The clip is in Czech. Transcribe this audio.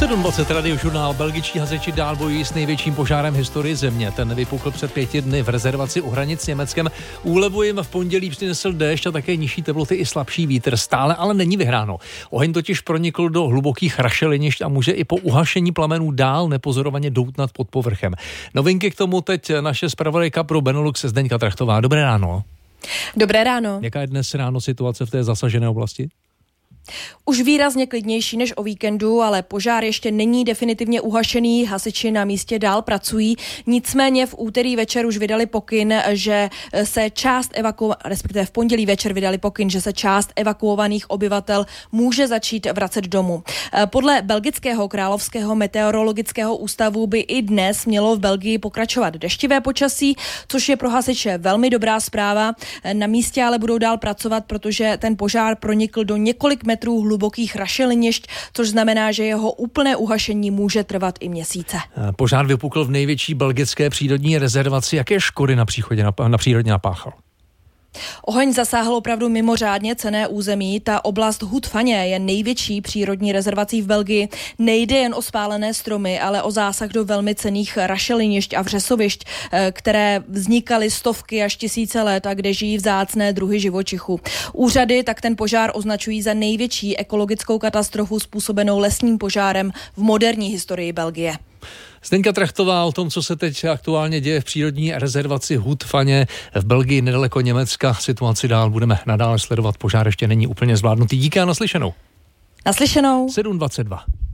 7:20 Radiožurnál. Belgičtí hazeči dál bojují s největším požárem v historii země. Ten vypukl před 5 dny v rezervaci u hranic s Německem. Úlevu jim v pondělí přinesl déšť a také nižší teploty i slabší vítr. Stále ale není vyhráno. Oheň totiž pronikl do hlubokých rašelinišť a může i po uhašení plamenů dál nepozorovaně doutnat pod povrchem. Novinky k tomu teď naše zpravodajka pro Benelux Zdeňka Trachtová. Dobré ráno. Dobré ráno. Jaká je dnes ráno situace v té zasažené oblasti? Už výrazně klidnější než o víkendu, ale požár ještě není definitivně uhašený, hasiči na místě dál pracují. Nicméně v úterý večer už vydali pokyn, že se respektive v pondělí večer vydali pokyn, že se část evakuovaných obyvatel může začít vracet domů. Podle belgického královského meteorologického ústavu by i dnes mělo v Belgii pokračovat deštivé počasí, což je pro hasiče velmi dobrá zpráva. Na místě ale budou dál pracovat, protože ten požár pronikl do několik metrů hlubokých rašelinišť, což znamená, že jeho úplné uhašení může trvat i měsíce. Požár vypukl v největší belgické přírodní rezervaci. Jaké škody na přírodě napáchal? Oheň zasáhl opravdu mimořádně cenné území. Ta oblast Hut-Faně je největší přírodní rezervací v Belgii. Nejde jen o spálené stromy, ale o zásah do velmi cenných rašelinišť a vřesovišť, které vznikaly stovky až tisíce let a kde žijí vzácné druhy živočichů. Úřady tak ten požár označují za největší ekologickou katastrofu způsobenou lesním požárem v moderní historii Belgie. Zdeňka Trachtová o tom, co se teď aktuálně děje v přírodní rezervaci Hut-Faně v Belgii nedaleko Německa. Situaci dál budeme nadále sledovat. Požár ještě není úplně zvládnutý. Díky a naslyšenou. Naslyšenou. 7:22.